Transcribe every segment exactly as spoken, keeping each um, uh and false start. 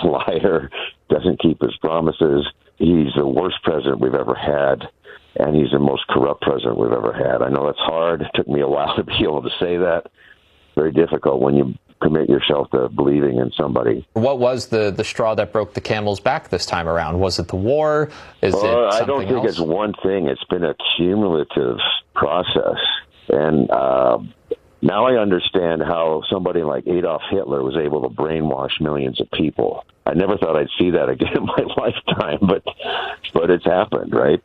liar, doesn't keep his promises. He's the worst president we've ever had, and he's the most corrupt president we've ever had. I know it's hard. It took me a while to be able to say that. Very difficult when you commit yourself to believing in somebody. What was the, the straw that broke the camel's back this time around? Was it the war? Is well, it something I don't think else? It's one thing. It's been a cumulative process. And uh, now I understand how somebody like Adolf Hitler was able to brainwash millions of people. I never thought I'd see that again in my lifetime, but but it's happened, right?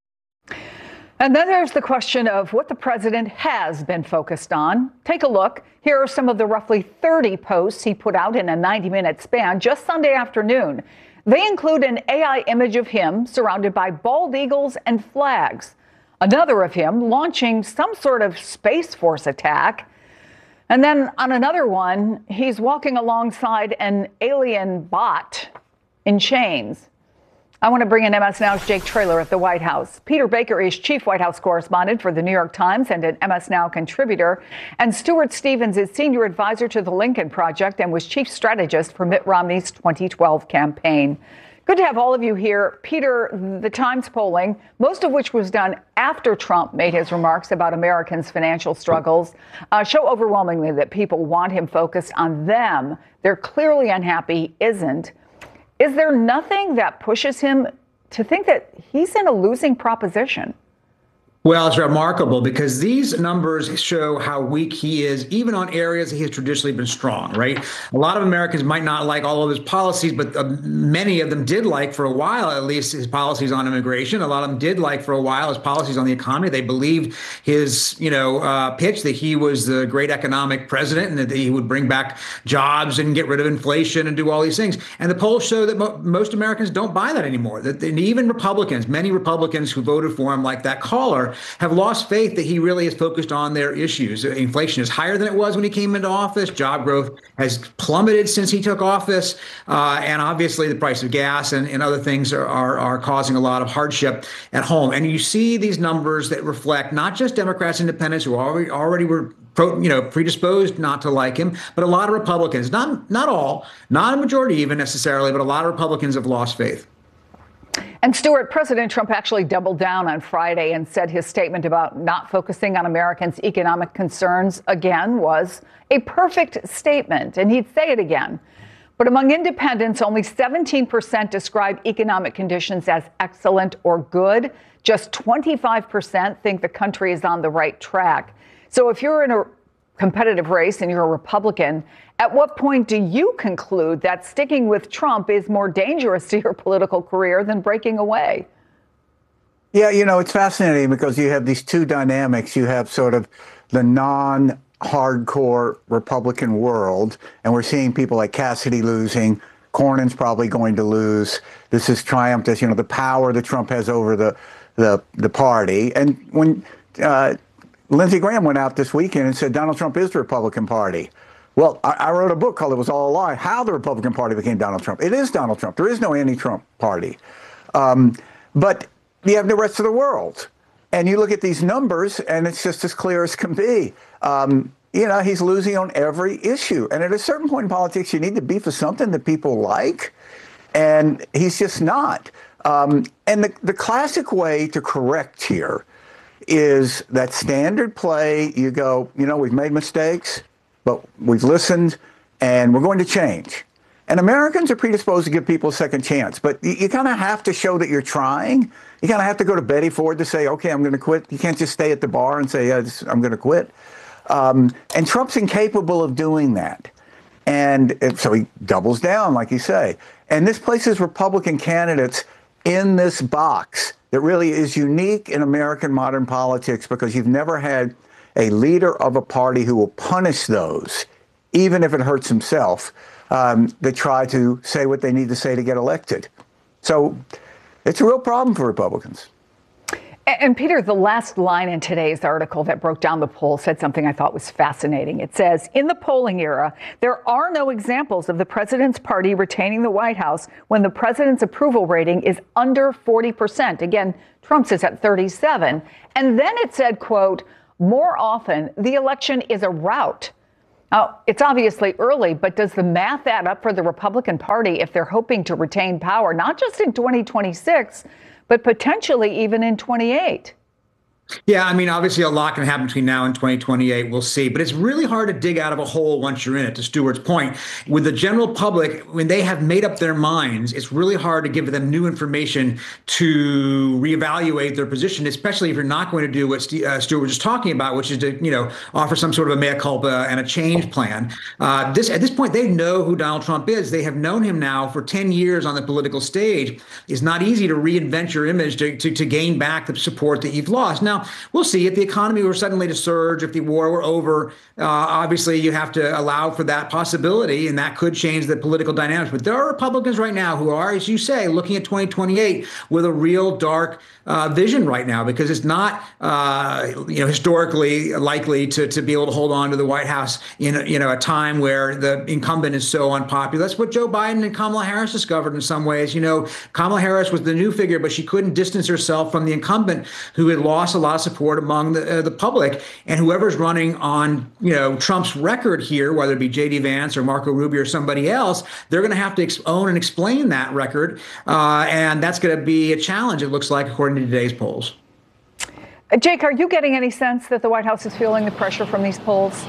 And then there's the question of what the president has been focused on. Take a look. Here are some of the roughly thirty posts he put out in a ninety minute span just Sunday afternoon. They include an A I image of him surrounded by bald eagles and flags, another of him launching some sort of Space Force attack. And then on another one, he's walking alongside an alien bot in chains. I want to bring in M S Now's Jake Traylor at the White House. Peter Baker is chief White House correspondent for the New York Times and an M S Now contributor. And Stuart Stevens is senior advisor to the Lincoln Project and was chief strategist for Mitt Romney's twenty twelve campaign. Good to have all of you here. Peter, the Times polling, most of which was done after Trump made his remarks about Americans' financial struggles, uh, show overwhelmingly that people want him focused on them. They're clearly unhappy, isn't. Is there nothing that pushes him to think that he's in a losing proposition? Well, it's remarkable because these numbers show how weak he is, even on areas he has traditionally been strong, right? A lot of Americans might not like all of his policies, but uh, many of them did like for a while, at least his policies on immigration. A lot of them did like for a while his policies on the economy. They believed his, you know, uh, pitch that he was the great economic president and that he would bring back jobs and get rid of inflation and do all these things. And the polls show that mo- most Americans don't buy that anymore. That and even Republicans, many Republicans who voted for him, like that caller, have lost faith that he really is focused on their issues. Inflation is higher than it was when he came into office. Job growth has plummeted since he took office. Uh, and obviously the price of gas and, and other things are, are, are causing a lot of hardship at home. And you see these numbers that reflect not just Democrats, independents who already, already were Pro, you know, predisposed not to like him, but a lot of Republicans, not not all, not a majority even necessarily, but a lot of Republicans have lost faith. And Stuart, President Trump actually doubled down on Friday and said his statement about not focusing on Americans' economic concerns again was a perfect statement, and he'd say it again. But among independents, only seventeen percent describe economic conditions as excellent or good. Just twenty-five percent think the country is on the right track. So if you're in a competitive race and you're a Republican, at what point do you conclude that sticking with Trump is more dangerous to your political career than breaking away? Yeah, you know, it's fascinating because you have these two dynamics. You have sort of the non-hardcore Republican world, and we're seeing people like Cassidy losing. Cornyn's probably going to lose. This is triumphed as, you know, the power that Trump has over the the, the party. And when uh, Lindsey Graham went out this weekend and said Donald Trump is the Republican Party. Well, I, I wrote a book called It Was All a Lie, How the Republican Party Became Donald Trump. It is Donald Trump. There is no anti-Trump party. Um, but you have the rest of the world. And you look at these numbers, and it's just as clear as can be. Um, you know, he's losing on every issue. And at a certain point in politics, you need to be for something that people like. And he's just not. Um, and the, the classic way to correct here is that standard play. You go, you know, we've made mistakes, but we've listened, and we're going to change. And Americans are predisposed to give people a second chance, but you, you kind of have to show that you're trying. You kind of have to go to Betty Ford to say, okay, I'm going to quit. You can't just stay at the bar and say, yeah, this, I'm going to quit. Um, and Trump's incapable of doing that. And so he doubles down, like you say. And this places Republican candidates in this box that really is unique in American modern politics, because you've never had a leader of a party who will punish those, even if it hurts himself, um, that try to say what they need to say to get elected. So it's a real problem for Republicans. And Peter, the last line in today's article that broke down the poll said something I thought was fascinating. It says, in the polling era, there are no examples of the president's party retaining the White House when the president's approval rating is under forty percent. Again, Trump's is at thirty-seven. And then it said, quote, more often, the election is a rout. Oh, it's obviously early, but does the math add up for the Republican Party if they're hoping to retain power, not just in twenty twenty-six, but potentially even in twenty-eight? Yeah, I mean, obviously a lot can happen between now and twenty twenty-eight. We'll see. But it's really hard to dig out of a hole once you're in it, to Stuart's point. With the general public, when they have made up their minds, it's really hard to give them new information to reevaluate their position, especially if you're not going to do what St- uh, Stuart was just talking about, which is to, you know, offer some sort of a mea culpa and a change plan. Uh, this At this point, they know who Donald Trump is. They have known him now for ten years on the political stage. It's not easy to reinvent your image to, to, to gain back the support that you've lost. Now, we'll see if the economy were suddenly to surge, if the war were over. Uh, obviously, you have to allow for that possibility, and that could change the political dynamics. But there are Republicans right now who are, as you say, looking at twenty twenty-eight with a real dark uh, vision right now, because it's not, uh, you know, historically likely to, to be able to hold on to the White House in, you know, a time where the incumbent is so unpopular. That's what Joe Biden and Kamala Harris discovered in some ways. You know, Kamala Harris was the new figure, but she couldn't distance herself from the incumbent who had lost a lot of support among the, uh, the public. And whoever's running on, you know, Trump's record here, whether it be J D Vance or Marco Rubio or somebody else, they're going to have to ex- own and explain that record. Uh, and that's going to be a challenge, it looks like, according to today's polls. Jake, are you getting any sense that the White House is feeling the pressure from these polls?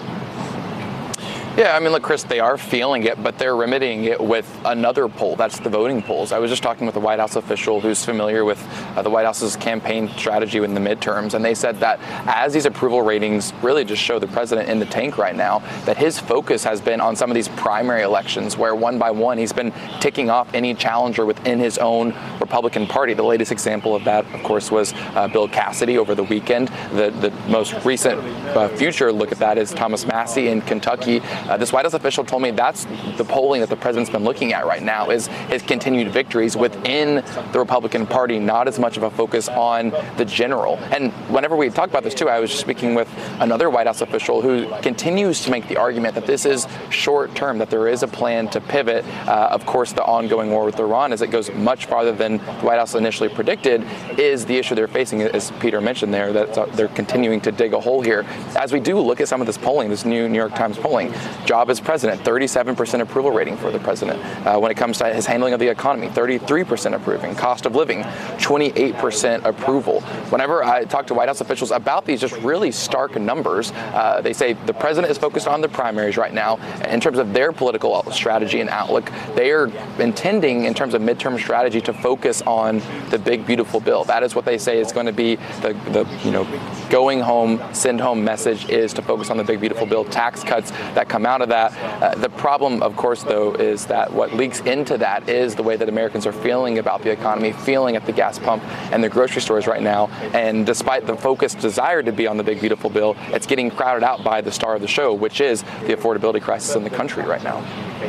Yeah, I mean, look, Chris, they are feeling it, but they're remedying it with another poll. That's the voting polls. I was just talking with a White House official who's familiar with uh, the White House's campaign strategy in the midterms, and they said that as these approval ratings really just show the president in the tank right now, that his focus has been on some of these primary elections where one by one he's been ticking off any challenger within his own Republican Party. The latest example of that, of course, was uh, Bill Cassidy over the weekend. The, the most recent uh, future look at that is Thomas Massie in Kentucky. Uh, this White House official told me that's the polling that the president's been looking at right now, is his continued victories within the Republican Party, not as much of a focus on the general. And whenever we talk about this, too, I was just speaking with another White House official who continues to make the argument that this is short term, that there is a plan to pivot. Uh, of course, the ongoing war with Iran, as it goes much farther than the White House initially predicted, is the issue they're facing, as Peter mentioned there, that they're continuing to dig a hole here. As we do look at some of this polling, this new New York Times polling, job as president, thirty-seven percent approval rating for the president. Uh, when it comes to his handling of the economy, thirty-three percent approving. Cost of living, twenty-eight percent approval. Whenever I talk to White House officials about these just really stark numbers, uh, they say the president is focused on the primaries right now. In terms of their political strategy and outlook, they are intending, in terms of midterm strategy, to focus on the big, beautiful bill. That is what they say is going to be the, the you know, going home, send home message, is to focus on the big, beautiful bill. Tax cuts that come out of that. Uh, the problem, of course, though, is that what leaks into that is the way that Americans are feeling about the economy, feeling at the gas pump and the grocery stores right now. And despite the focused desire to be on the big, beautiful bill, it's getting crowded out by the star of the show, which is the affordability crisis in the country right now.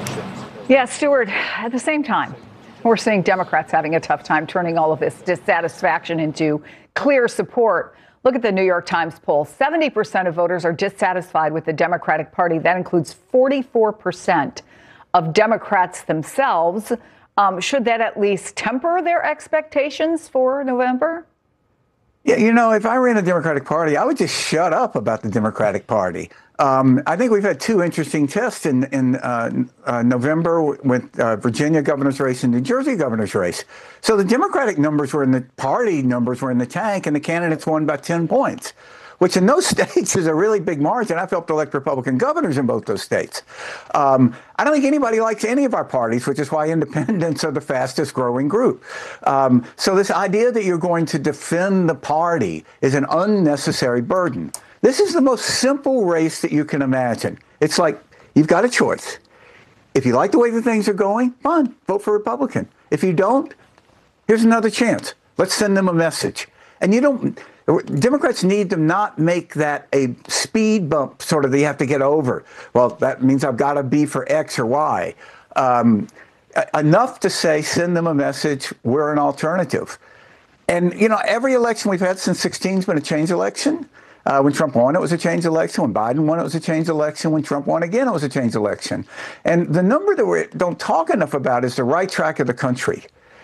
Yeah, Stuart, at the same time, we're seeing Democrats having a tough time turning all of this dissatisfaction into clear support. Look at the New York Times poll. seventy percent of voters are dissatisfied with the Democratic Party. That includes forty-four percent of Democrats themselves. Um, should that at least temper their expectations for November? Yeah, you know, if I ran a Democratic Party, I would just shut up about the Democratic Party. Um, I think we've had two interesting tests in, in uh, uh, November with uh, Virginia governor's race and New Jersey governor's race. So the Democratic numbers were in the party numbers were in the tank, and the candidates won by ten points, which in those states is a really big margin. I've helped elect Republican governors in both those states. Um, I don't think anybody likes any of our parties, which is why independents are the fastest growing group. Um, so this idea that you're going to defend the party is an unnecessary burden. This is the most simple race that you can imagine. It's like you've got a choice. If you like the way the things are going, fine, vote for Republican. If you don't, here's another chance. Let's send them a message. And you don't, Democrats need to not make that a speed bump sort of that you have to get over. Well, that means I've got to be for X or Y. Um, enough to say, send them a message, we're an alternative. And, you know, every election we've had since sixteen has been a change election. Uh, when Trump won, it was a change election. When Biden won, it was a change election. When Trump won again, it was a change election. And the number that we don't talk enough about is the right track of the country.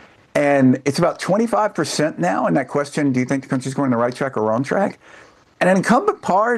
And it's about twenty-five percent now. And that question, do you think the country's going the right track or wrong track? And an incumbent party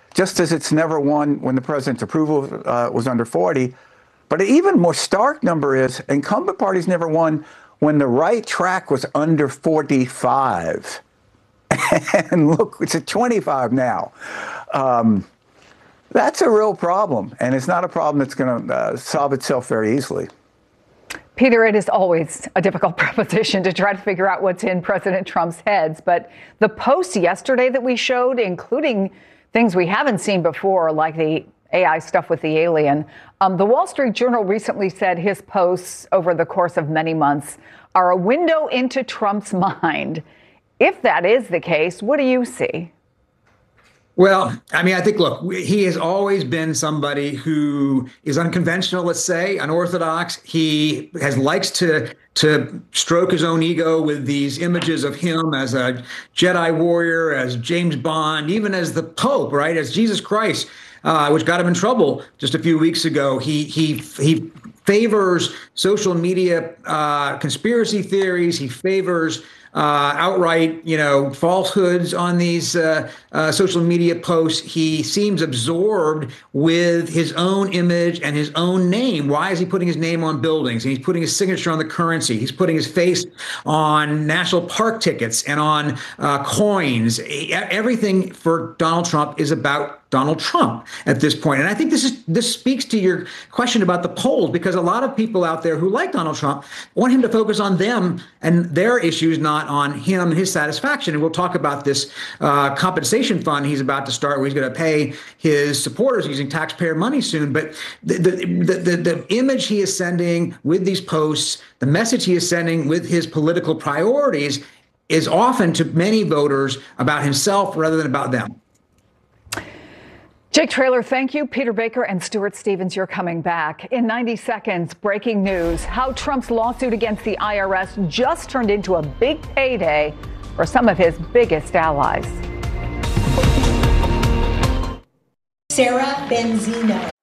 just as it's never won when the president's approval uh, was under forty. But an even more stark number is incumbent parties never won when the right track was under forty-five. And look, it's at twenty-five now. Um, that's a real problem, and it's not a problem that's going to uh, solve itself very easily. Peter, it is always a difficult proposition to try to figure out what's in President Trump's heads. But the posts yesterday that we showed, including things we haven't seen before, like the A I stuff with the alien, um, the Wall Street Journal recently said his posts over the course of many months are a window into Trump's mind. If that is the case, what do you see? Well, I mean, I think, look, he has always been somebody who is unconventional, let's say, unorthodox. He has likes to to stroke his own ego with these images of him as a Jedi warrior, as James Bond, even as the Pope, right, as Jesus Christ, uh, which got him in trouble just a few weeks ago. He he he favors social media uh, conspiracy theories. He favors Uh, outright, you know, falsehoods on these uh, uh, social media posts. He seems absorbed with his own image and his own name. Why is he putting his name on buildings? And he's putting his signature on the currency. He's putting his face on national park tickets and on uh, coins. Everything for Donald Trump is about Donald Trump at this point. And I think this is this speaks to your question about the polls, because a lot of people out there who like Donald Trump want him to focus on them and their issues, not on him and his satisfaction. And we'll talk about this uh, compensation fund he's about to start, where he's going to pay his supporters using taxpayer money soon. But the, the, the, the, the image he is sending with these posts, the message he is sending with his political priorities is often to many voters about himself rather than about them. Jake Traylor, thank you. Peter Baker and Stuart Stevens, you're coming back. In ninety seconds, breaking news, how Trump's lawsuit against the I R S just turned into a big payday for some of his biggest allies. Sarah Benzino.